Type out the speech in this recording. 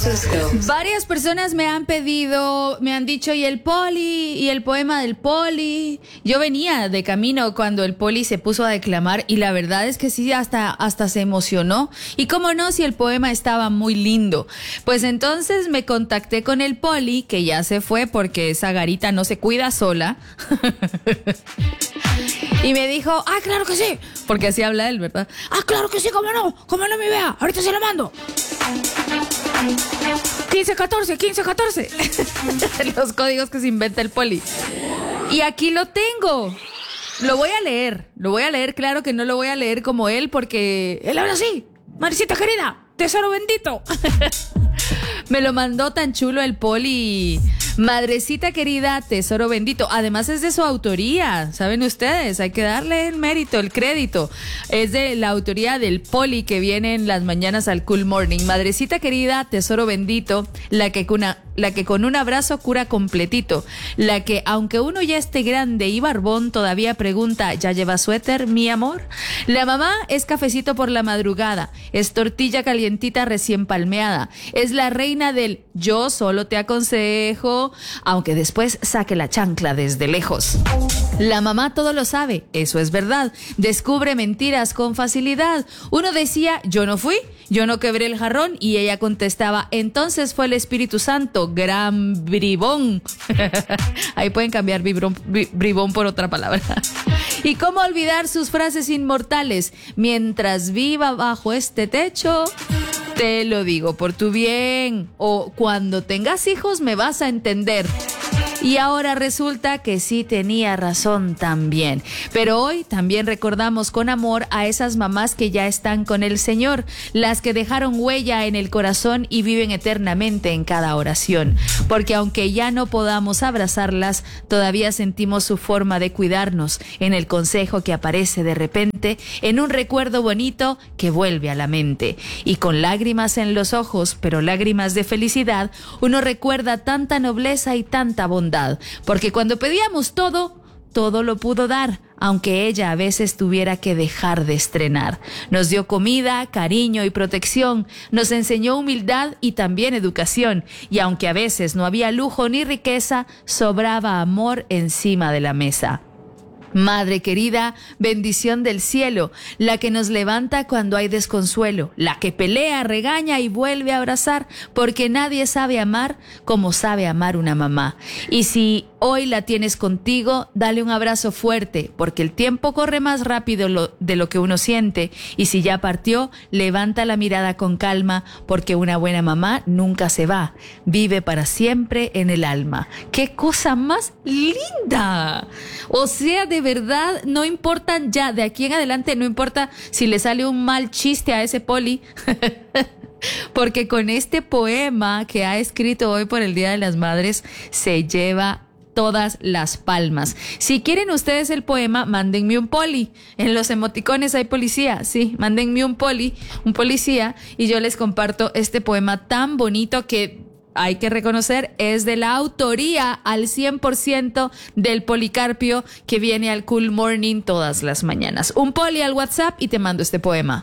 Varias personas me han dicho, ¿y el poli? ¿Y el poema del poli? Yo venía de camino cuando el poli se puso a declamar y la verdad es que sí, hasta se emocionó. Y cómo no, si el poema estaba muy lindo. Pues entonces me contacté con el poli, que ya se fue porque esa garita no se cuida sola. Y me dijo, claro que sí, porque así habla él, ¿verdad? Claro que sí, cómo no me vea, ahorita se lo mando. 1514. Los códigos que se inventa el poli. Y aquí lo tengo. Lo voy a leer, claro que no lo voy a leer como él, porque él habla así. Madrecita querida, tesoro bendito. Me lo mandó tan chulo el poli. Madrecita querida, tesoro bendito. Además es de su autoría, ¿saben ustedes? Hay que darle el mérito, el crédito. Es de la autoría del poli que viene en las mañanas al Cool Morning. Madrecita querida, tesoro bendito, la que con un abrazo cura completito. La que, aunque uno ya esté grande y barbón, todavía pregunta, ¿ya lleva suéter, mi amor? La mamá es cafecito por la madrugada, es tortilla calientita recién palmeada, es la reina del yo solo te aconsejo, aunque después saque la chancla desde lejos. La mamá todo lo sabe, eso es verdad, descubre mentiras con facilidad. Uno decía, yo no fui, yo no quebré el jarrón, y ella contestaba, entonces fue el Espíritu Santo, gran bribón. Ahí pueden cambiar bribón por otra palabra. ¿Y cómo olvidar sus frases inmortales? Mientras viva bajo este techo, te lo digo por tu bien, o cuando tengas hijos me vas a entender. Y ahora resulta que sí tenía razón también. Pero hoy también recordamos con amor a esas mamás que ya están con el Señor, las que dejaron huella en el corazón y viven eternamente en cada oración. Porque aunque ya no podamos abrazarlas, todavía sentimos su forma de cuidarnos en el consejo que aparece de repente, en un recuerdo bonito que vuelve a la mente. Y con lágrimas en los ojos, pero lágrimas de felicidad, uno recuerda tanta nobleza y tanta bondad. Porque cuando pedíamos todo lo pudo dar, aunque ella a veces tuviera que dejar de estrenar. Nos dio comida, cariño y protección, nos enseñó humildad y también educación, y aunque a veces no había lujo ni riqueza, sobraba amor encima de la mesa. Madre querida, bendición del cielo, la que nos levanta cuando hay desconsuelo, la que pelea, regaña y vuelve a abrazar, porque nadie sabe amar como sabe amar una mamá. Y si hoy la tienes contigo, dale un abrazo fuerte, porque el tiempo corre más rápido de lo que uno siente, y si ya partió, levanta la mirada con calma, porque una buena mamá nunca se va, vive para siempre en el alma. ¡Qué cosa más linda! O sea, de verdad, no importa ya, de aquí en adelante, no importa si le sale un mal chiste a ese poli, porque con este poema que ha escrito hoy por el Día de las Madres, se lleva todas las palmas. Si quieren ustedes el poema, mándenme un poli. En los emoticones hay policía, sí, mándenme un policía, y yo les comparto este poema tan bonito que hay que reconocer, es de la autoría al 100% del Policarpio, que viene al Cool Morning todas las mañanas. Un poli al WhatsApp y te mando este poema.